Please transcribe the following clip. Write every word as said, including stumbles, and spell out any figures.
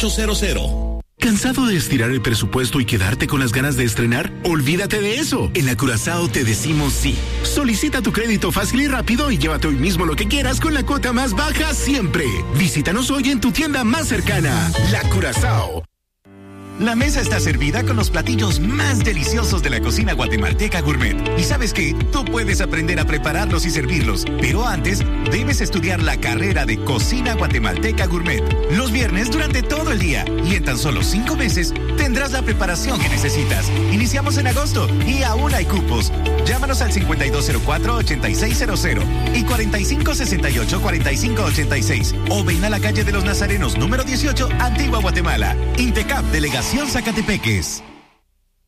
ocho cero cero. ¿Cansado de estirar el presupuesto y quedarte con las ganas de estrenar? Olvídate de eso. En la Curazao te decimos sí. Solicita tu crédito fácil y rápido y llévate hoy mismo lo que quieras con la cuota más baja siempre. Visítanos hoy en tu tienda más cercana. La Curazao. La mesa está servida con los platillos más deliciosos de la cocina guatemalteca gourmet. Y ¿sabes qué? Tú puedes aprender a prepararlos y servirlos. Pero antes, debes estudiar la carrera de Cocina Guatemalteca Gourmet. Los viernes durante todo el día. Y en tan solo cinco meses, tendrás la preparación que necesitas. Iniciamos en agosto y aún hay cupos. Llámanos al cincuenta y dos cero cuatro, ochenta y seis cero cero y cuarenta y cinco sesenta y ocho, cuarenta y cinco ochenta y seis. O ven a la calle de los Nazarenos, número dieciocho, Antigua Guatemala. Intecap, Delegación Zacatepeques.